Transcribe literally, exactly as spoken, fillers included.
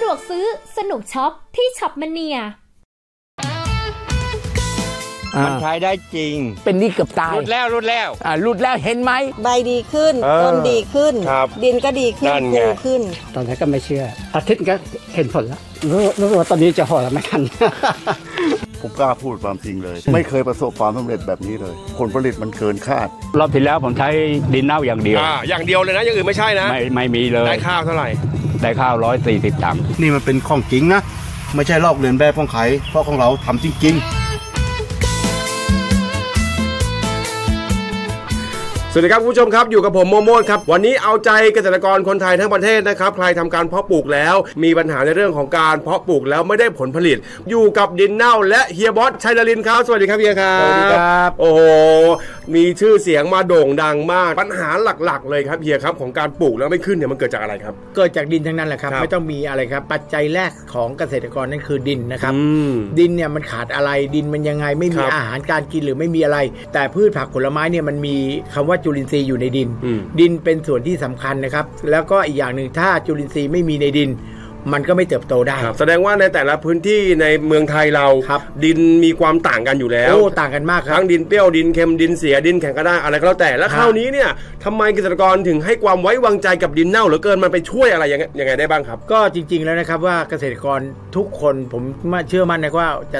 กซื้อสนุกช็อปที่ช็อปมเนียมันใช้ได้จริงเป็นนี่เกือบตายรุดแล้วรุดแล้วอ่ารุดแล้วเห็นไหมใบดีขึ้นต้นดีขึ้นดินก็ดีขึ้นฟูขึ้นตอนนี้ก็ไม่เชื่ออาทิตย์ก็เห็นผลแล้วรู้รู้ว่าตอนนี้จะห่อแล้วไม่ทันผมกล้าพูดความจริงเลยไม่เคยประสบความสำเร็จแบบนี้เลยผลผลิตมันเกินคาดรอบที่แล้วผมใช้ดินเน่าอย่างเดียวอ่าอย่างเดียวเลยนะอย่างอื่นไม่ใช่นะไม่ไม่มีเลยได้ข้าวเท่าไหร่ได้ข้าวร้อยสี่สิบตังค์นี่มันเป็นของจริงนะไม่ใช่ลอกเลียนแบบของใครเพราะของเราทำจริงๆสวัสดีครับคุณผู้ชมครับอยู่กับผมโมโมดครับวันนี้เอาใจเกษตรกรคนไทยทั้งประเทศนะครับใครทำการเพาะปลูกแล้วมีปัญหาในเรื่องของการเพาะปลูกแล้วไม่ได้ผลผลิตอยู่กับดินเน่าและเฮียบอสชัยนรินทร์ครับสวัสดีครับเฮียครับสวัสดีครับโอ้โหมีชื่อเสียงมาโด่งดังมากปัญหาหลักๆเลยครับเฮียครับของการปลูกแล้วไม่ขึ้นเนี่ยมันเกิดจากอะไรครับเกิดจากดินทั้งนั้นแหละครับไม่ต้องมีอะไรครับปัจจัยแรกของเกษตรกรนั่นคือดินนะครับดินเนี่ยมันขาดอะไรดินมันยังไงไม่มีอาหารการกินหรือไม่มีอะไรแต่พืชผักผลไม้เนี่ยมันมีคำว่าจุลินทรีย์อยู่ในดินดินเป็นส่วนที่สำคัญนะครับแล้วก็อีกอย่างหนึ่งถ้าจุลินทรีย์ไม่มีในดินมันก็ไม่เติบโตได้แสดงว่าในแต่ละพื้นที่ในเมืองไทยเราดินมีความต่างกันอยู่แล้วโอ้ต่างกันมากครับทั้งดินเปรี้ยวดินเค็มดินเสียดินแข็งกระด้างอะไรก็แล้วแต่แล้วคราวนี้เนี่ยทำไมเกษตรกรถึงให้ความไว้วางใจกับดินเน่าเหลือเกินมันไปช่วยอะไรยังไงยังไงได้บ้างครับก็จริงๆแล้วนะครับว่าเกษตรกรทุกคนผมเชื่อมั่นนะว่าจะ